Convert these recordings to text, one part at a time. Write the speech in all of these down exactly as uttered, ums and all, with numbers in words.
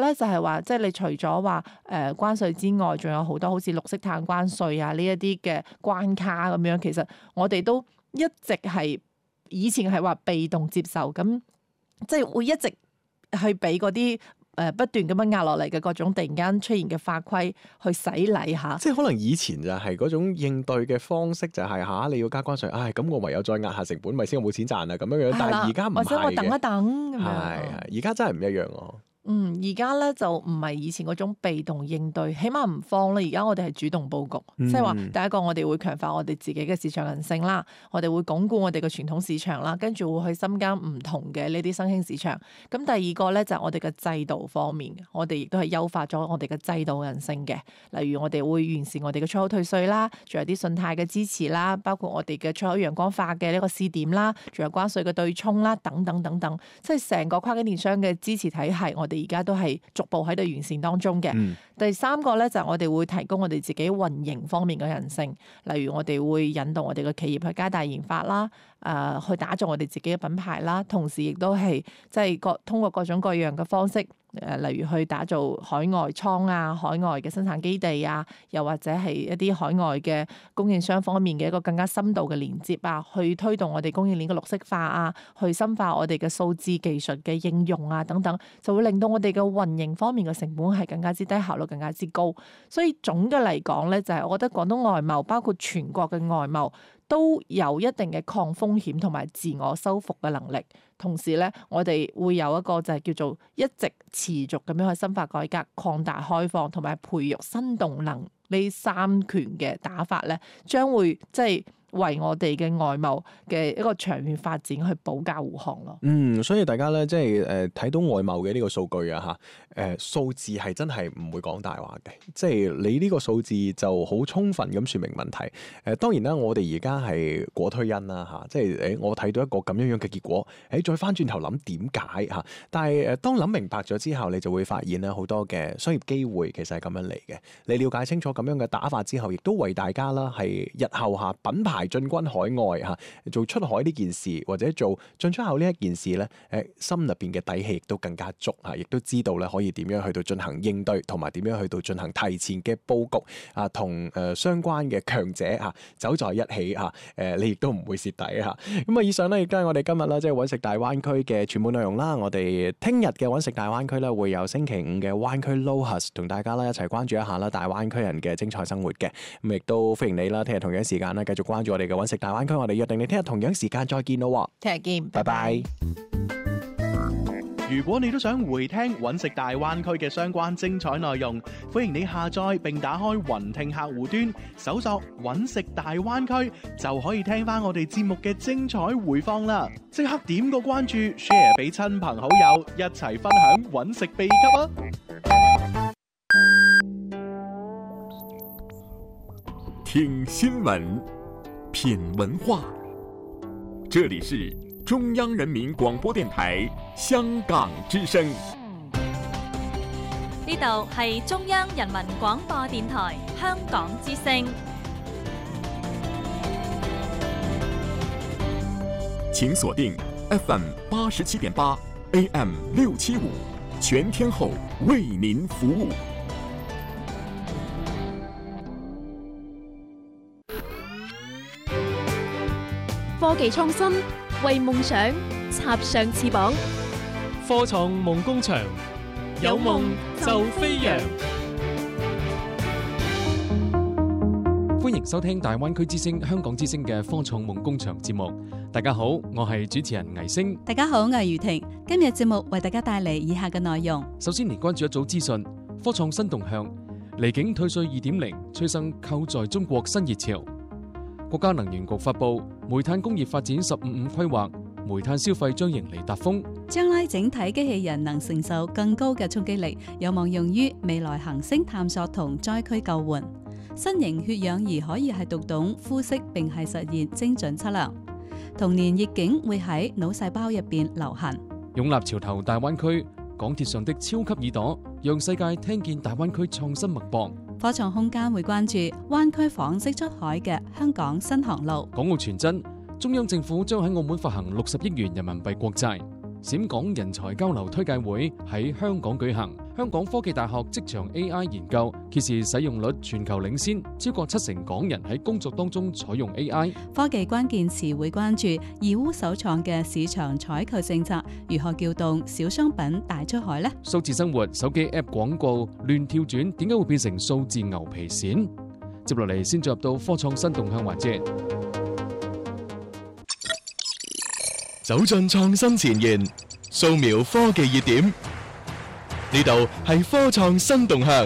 咧就係話，即係你除咗話誒關稅之外，仲有好多好似綠色碳關稅啊呢一啲嘅關卡咁樣。其實我哋都一直係以前係話被動接受，咁即係會一直去俾嗰啲誒不斷咁樣壓落嚟嘅各種突然間出現嘅法規去洗禮下。 即係可能以前就係嗰種應對嘅方式就係、是、嚇你要加關稅，唉咁我唯有再壓下成本，咪先我冇錢賺啊咁樣樣。但係而家唔係嘅， 或者我等一等咁樣。 係係，而家真係唔一樣喎。 嗯，而家咧就唔係以前嗰種被動應對，起碼唔慌啦。而家我哋係主動佈局，即係話第一個我哋會強化我哋自己嘅市場韌性啦，我哋會鞏固我哋嘅傳統市場啦，跟住會去深耕唔同嘅呢啲新興市場。咁第二個咧就係我哋嘅制度方面，我哋亦都係優化咗我哋嘅制度韌性嘅。例如我哋會完善我哋嘅出口退稅啦，仲有啲信貸嘅支持啦，包括我哋嘅出口陽光化嘅呢個試點啦，仲有關稅嘅對沖啦，等等等等，即係成個跨境電商嘅支持體系，我哋而家都係逐步喺度完善當中嘅。嗯、第三個咧就係我哋會提供我哋自己運營方面嘅韌性，例如我哋會引導我哋嘅企業去加大研發啦，誒、呃、去打造我哋自己嘅品牌啦，同時亦都係即係各通過各種各樣嘅方式。誒，例如去打造海外倉啊、海外嘅生產基地啊，又或者係一啲海外嘅供應商方面嘅一個更加深度嘅連接啊，去推動我哋供應鏈嘅綠色化啊，去深化我哋嘅數字技術嘅應用啊等等，就會令到我哋嘅運營方面嘅成本係更加之低，效率更加之高。所以總嘅嚟講咧，就係我覺得廣東外貿包括全國嘅外貿都有一定嘅抗風險同埋自我修復嘅能力。同時咧，我哋會有一個就係叫做一直持續咁樣去深化改革、擴大開放同埋培育新動能呢三權嘅打法咧，將會即係為我哋嘅外貿嘅一個長遠發展去保駕護航咯。 嗯，所以大家咧即係誒睇到外貿嘅呢個數據啊嚇，誒、呃、數字係真係唔會講大話嘅，即係你呢個數字就好充分咁説明問題。誒、呃、當然啦，我哋而家係果推因啦嚇，即係誒我睇到一個咁樣樣嘅結果，誒再翻轉頭諗點解嚇，但係誒當諗明白咗之後，你就會發現咧好多嘅商業機會其實係咁樣嚟嘅。你了解清楚咁樣嘅打法之後，亦都為大家啦係日後嚇品牌進軍海外嚇，做出海呢件事或者做進出口呢一件事咧，誒心入邊嘅底氣亦都更加足嚇，亦都知道咧可以點樣去到進行應對，同埋點樣去到進行提前嘅佈局啊，同誒相關嘅強者嚇走在一起嚇，誒你亦都唔會蝕底嚇。咁啊，以上咧亦都係我哋今日啦，即係揾食大灣區嘅全部內容啦。我哋聽日嘅揾食大灣區咧會有星期五嘅灣區 Lohas 同大家啦一齊關注一下啦大灣區人嘅精彩生活嘅。咁亦都歡迎你啦，聽日同樣時間咧繼續關注我哋嘅揾食大灣區，我哋約定你聽日同樣時間再見咯。 聽日見， 拜拜。 如果你都想回聽揾食大灣區嘅相關精彩內容，歡迎你下載並打開雲聽客戶端，搜索揾食大灣區，就可以聽翻我哋節目嘅精彩回放啦！即刻點個關注 ，share 俾親朋好友，一齊分享揾食秘笈啊！ 聽新聞，品文化，這裡是中央人民廣播電台香港之聲。 呢度係中央人民廣播電台香港之聲。 請鎖定 F M 八十七點八 A M 六七五，全天候為您服務。 科技創新，為夢想插上翅膀。 科創夢工場，有夢就飛揚。歡迎收聽大灣區之聲、香港之聲嘅科創夢工場節目。大家好，我係主持人倪星。 大家好，我係余婷。今日節目為大家帶嚟以下嘅內容。 首先嚟關注一組資訊，科創新動向，離境退稅二點零催生購在中國新熱潮。國家能源局發布煤炭工業發展十五五規劃，煤炭消費將迎嚟達峰。 將來整體機器人能承受更高嘅衝擊力，有望用於未來行星探索同災區救援。新型血氧儀可以係讀懂膚色並係實現精準測量。童年逆境會喺腦細胞入邊流行。 擁立潮頭大灣區，港鐵上的超級耳朵，讓世界聽見大灣區創新脈搏。 科創空間會關注灣區紡織出海嘅香港新航路。 港澳傳真，中央政府將喺澳門發行六十億元人民幣國債。冼港人才交流推介會喺香港舉行。 香港科技大學職場 A I 研究揭示使用率全球領先，超過七成港人喺工作當中採用 A I。 科技關鍵詞會關注義烏首創嘅市場採購政策，如何撬動小商品大出海呢？ 數字生活手機 App 廣告亂跳轉，點解會變成數字牛皮癬？接落嚟先進入到科創新動向環節， 走進創新前沿，掃描科技熱點。呢度係科創新動向。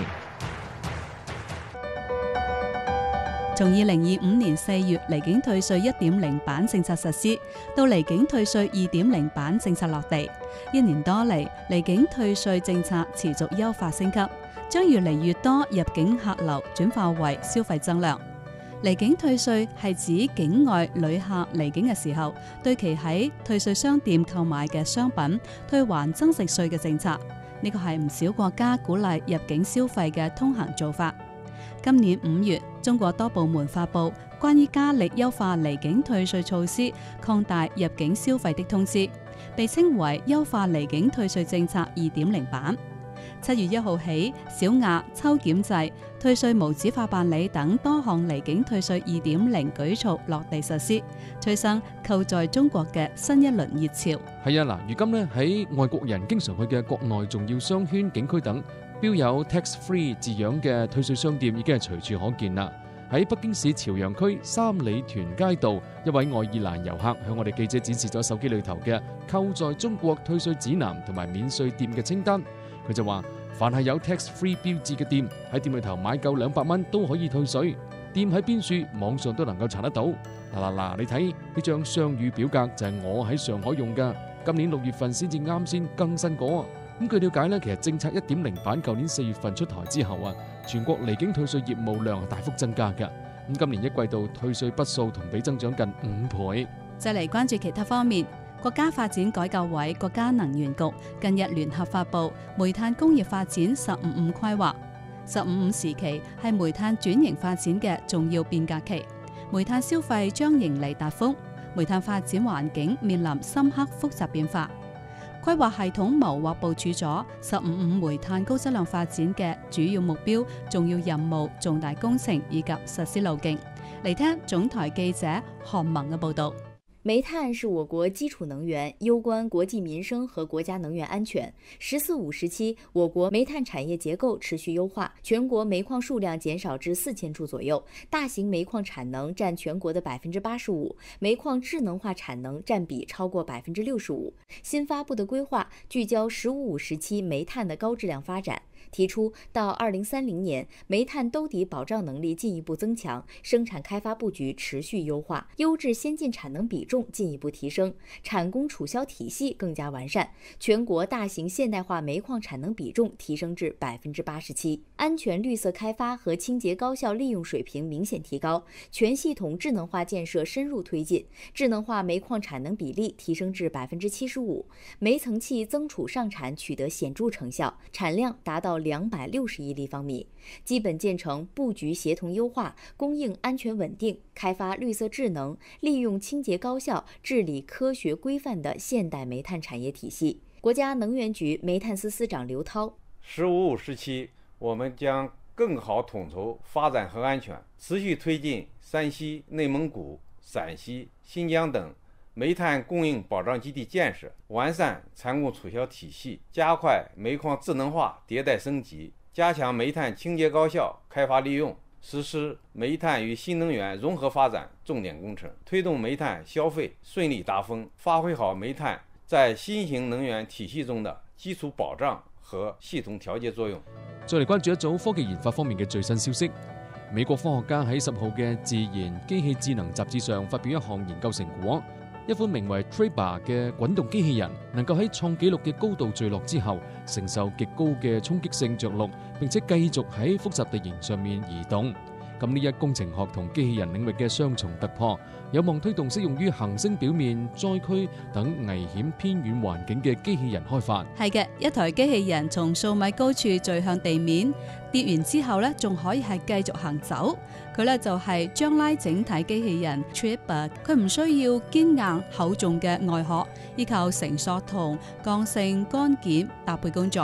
從二零二五年四月離境退稅一點零版政策實施，到離境退稅二點零版政策落地，一年多嚟，離境退稅政策持續優化升級，將越嚟越多入境客流轉化為消費增量。離境退稅係指境外旅客離境嘅時候，對其喺退稅商店購買嘅商品退還增值稅嘅政策。呢個係唔少國家鼓勵入境消費嘅通行做法。今年五月，中國多部門發布關於加力優化離境退稅措施、擴大入境消費的通知，被稱為優化離境退稅政策二點零版。七月一號起，小額抽檢制、退稅無紙化辦理等多項離境退稅二點零舉措落地實施，催生購在中國嘅新一輪熱潮。 係啊，嗱，如今呢，喺外國人經常去嘅國內重要商圈、景區等，標有 tax free 字樣嘅退稅商店已經係隨處可見啦。喺北京市朝陽區三里屯街道，一位愛爾蘭遊客向我哋記者展示咗手機裏頭嘅購在中國退稅指南同埋免稅店嘅清單。佢就話，凡係有 tax free 標誌嘅店，喺店裏頭買夠兩百蚊都可以退稅。店喺邊處，網上都能夠查得到。嗱嗱嗱，你睇呢張雙語表格就係我喺上海用㗎，今年六月份先至啱先更新過。咁據了解呢，其實政策一點零版舊年四月份出台之後啊，全國離境退稅業務量大幅增加㗎。咁今年一季度退稅筆數同比增長近五倍。 再嚟關注其他方面。國家發展改革委、國家能源局近日聯合發布煤炭工業發展十五五規劃。十五五時期係煤炭轉型發展嘅重要變革期，煤炭消費將迎嚟達峰，煤炭發展環境面臨深刻複雜變化。規劃系統謀劃部署咗十五五煤炭高質量發展嘅主要目標、重要任務、重大工程以及實施路徑。嚟聽總台記者韓萌嘅報道。 煤炭是我國基礎能源，攸關國計民生和國家能源安全。十四五時期，我國煤炭產業結構持續優化，全國煤礦數量減少至四千處左右，大型煤礦產能佔全國的百分之八十五，煤礦智能化產能佔比超過百分之六十五。新發布的規劃聚焦十五五時期煤炭的高質量發展。提出到二零三零年，煤炭兜底保障能力進一步增強，生產開發佈局持續優化，優質先進產能比重進一步提升，產供儲銷體系更加完善，全國大型現代化煤礦產能比重提升至百分之八十七，安全綠色開發和清潔高效利用水平明顯提高，全系統智能化建設深入推進，智能化煤礦產能比例提升至百分之七十五，煤層氣增儲上產取得顯著成效，產量達到兩百六十億立方米，基本建成布局協同優化、供應安全穩定、開發綠色智能、利用清潔高效、治理科學規範的現代煤炭產業體系。國家能源局煤炭司司長劉濤： 十五五時期，我們將更好統籌發展和安全，持續推進山西、內蒙古、陝西、新疆等煤炭供應保障基地建設，完善產供儲銷體系，加快煤礦智能化迭代升級，加強煤炭清潔高效開發利用，實施煤炭與新能源融合發展重點工程，推動煤炭消費順利達峰，發揮好煤炭在新型能源體系中的基礎保障和系統調節作用。 再嚟關注一組科技研發方面嘅最新消息。美國科學家喺十號嘅《自然機器智能》雜誌上發表一項研究成果。一款名為 Traba 嘅滾動機器人，能夠喺創紀錄嘅高度墜落之後，承受極高嘅衝擊性着陸，並且繼續喺複雜地形上面移動。咁呢一工程學同機器人領域嘅雙重突破，有望推動適用於行星表面、災區等危險偏遠環境嘅機器人開發。 係嘅，一台機器人從數米高處墜向地面，跌完之後咧，仲可以係繼續行走。佢咧就係將拉整體機器人 Traba， 佢唔需要堅硬厚重嘅外殼，依靠繩索同鋼性乾件搭配工作。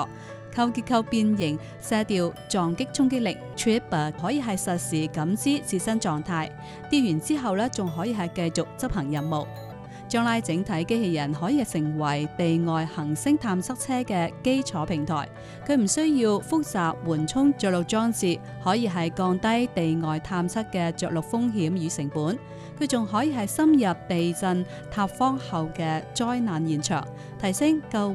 構結構變形、卸掉撞擊衝擊力。Tripper 可以係實時感知自身狀態，跌完之後咧，仲可以係繼續執行任務。將來整體機器人可以成為地外行星探測車嘅基礎平台，佢唔需要複雜緩衝着陸裝置，可以係降低地外探測嘅着陸風險與成本。佢仲可以係深入地震塌方後嘅災難現場，提升救